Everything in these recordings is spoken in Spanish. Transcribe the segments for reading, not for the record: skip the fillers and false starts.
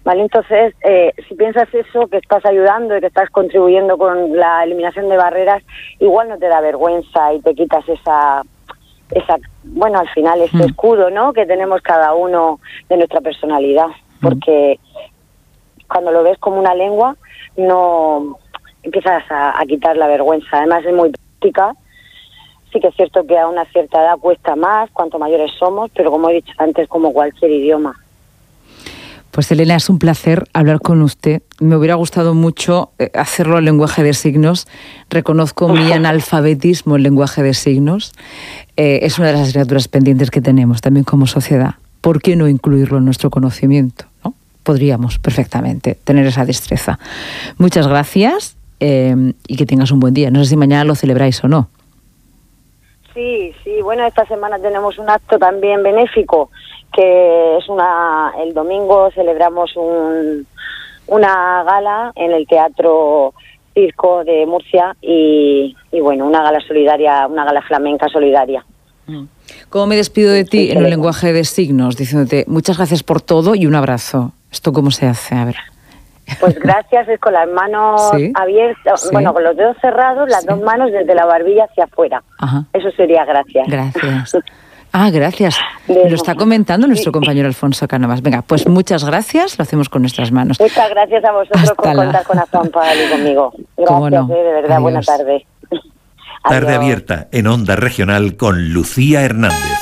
¿vale? Entonces, si piensas eso, que estás ayudando y que estás contribuyendo con la eliminación de barreras, igual no te da vergüenza y te quitas esa bueno, al final ese escudo, ¿no?, que tenemos cada uno de nuestra personalidad, porque cuando lo ves como una lengua, no empiezas a quitar la vergüenza. Además es muy práctica. Sí que es cierto que a una cierta edad cuesta más, cuanto mayores somos, pero como he dicho antes, como cualquier idioma. Pues Elena, es un placer hablar con usted. Me hubiera gustado mucho hacerlo en lenguaje de signos. Reconozco mi analfabetismo en lenguaje de signos. Es una de las asignaturas pendientes que tenemos también como sociedad. ¿Por qué no incluirlo en nuestro conocimiento, ¿no? Podríamos perfectamente tener esa destreza. Muchas gracias y que tengas un buen día. No sé si mañana lo celebráis o no. Sí, bueno, esta semana tenemos un acto también benéfico, que es el domingo celebramos una gala en el Teatro Circo de Murcia y bueno, una gala solidaria, una gala flamenca solidaria. ¿Cómo me despido de ti en un lenguaje de signos? Diciéndote muchas gracias por todo y un abrazo. ¿Esto cómo se hace? A ver. Pues gracias es con las manos abiertas, bueno, con los dedos cerrados, las dos manos desde la barbilla hacia afuera. Ajá. Eso sería gracias. Gracias. Gracias. Lo está comentando nuestro compañero Alfonso Cánovas. Venga, pues muchas gracias, lo hacemos con nuestras manos. Muchas gracias a vosotros por contar con Juan Pablo y conmigo. Gracias, de verdad, adiós. Buena tarde. Tarde abierta en Onda Regional con Lucía Hernández.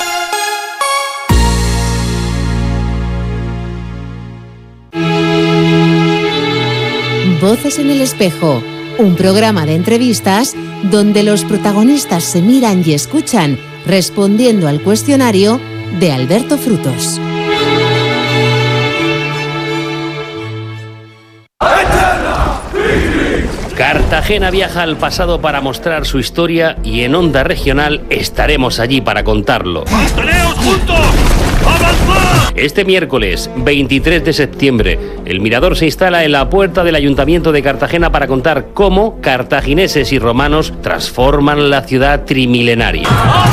Voces en el espejo, un programa de entrevistas donde los protagonistas se miran y escuchan respondiendo al cuestionario de Alberto Frutos. Cartagena viaja al pasado para mostrar su historia y en Onda Regional estaremos allí para contarlo. ¡Manteneos juntos! ¡Avanzad! Este miércoles 23 de septiembre, el Mirador se instala en la puerta del Ayuntamiento de Cartagena para contar cómo cartagineses y romanos transforman la ciudad trimilenaria.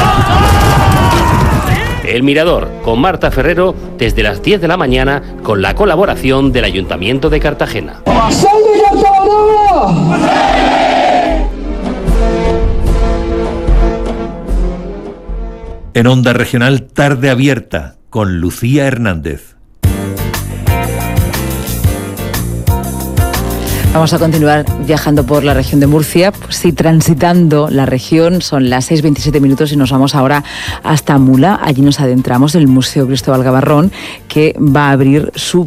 El Mirador, con Marta Ferrero, desde las 10 de la mañana, con la colaboración del Ayuntamiento de Cartagena. En Onda Regional, Tarde Abierta, con Lucía Hernández. Vamos a continuar viajando por la región de Murcia, pues sí, transitando la región. Son las 6:27 minutos y nos vamos ahora hasta Mula. Allí nos adentramos en el Museo Cristóbal Gavarrón, que va a abrir su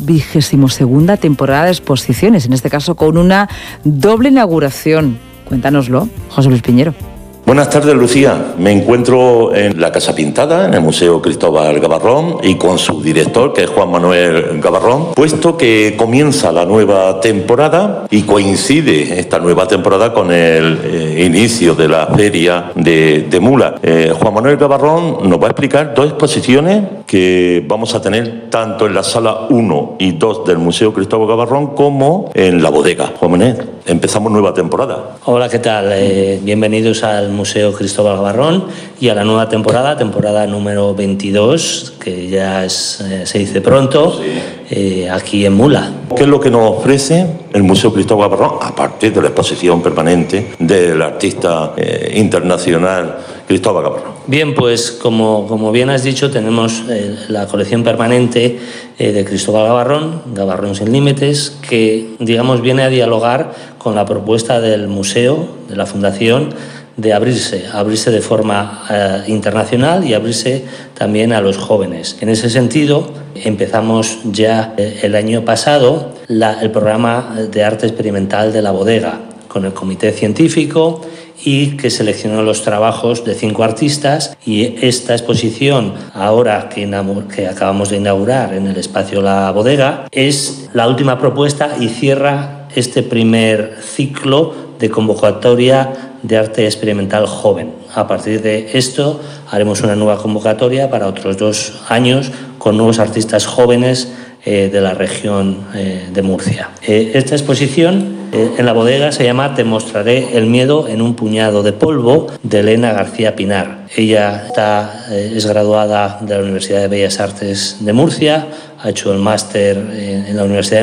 22ª temporada de exposiciones, en este caso con una doble inauguración. Cuéntanoslo, José Luis Piñero. Buenas tardes, Lucía. Me encuentro en la Casa Pintada, en el Museo Cristóbal Gavarrón, y con su director, que es Juan Manuel Gavarrón, puesto que comienza la nueva temporada y coincide esta nueva temporada con el inicio de la feria de Mula. Juan Manuel Gavarrón nos va a explicar dos exposiciones que vamos a tener tanto en la sala 1 y 2 del Museo Cristóbal Gavarrón como en la bodega. Juan Manuel, empezamos nueva temporada. Hola, ¿qué tal? Bienvenidos al Museo Cristóbal Gavarrón y a la nueva temporada número 22, que ya se dice pronto, aquí en Mula. ¿Qué es lo que nos ofrece el Museo Cristóbal Gavarrón, aparte de la exposición permanente del artista internacional Cristóbal Gavarrón? Bien, pues como bien has dicho, tenemos la colección permanente de Cristóbal Gavarrón, Gavarrón sin límites, que digamos viene a dialogar con la propuesta del museo, de la fundación, de abrirse de forma internacional y abrirse también a los jóvenes. En ese sentido, empezamos ya el año pasado el programa de arte experimental de la bodega, con el comité científico, y que seleccionó los trabajos de 5 artistas, y esta exposición, ahora que acabamos de inaugurar en el espacio La Bodega, es la última propuesta y cierra este primer ciclo de convocatoria de arte experimental joven. A partir de esto haremos una nueva convocatoria para otros 2 años con nuevos artistas jóvenes de la región de Murcia. Esta exposición en la bodega se llama Te mostraré el miedo en un puñado de polvo, de Elena García Pinar. Ella es graduada de la Universidad de Bellas Artes de Murcia, ha hecho el máster en la Universidad de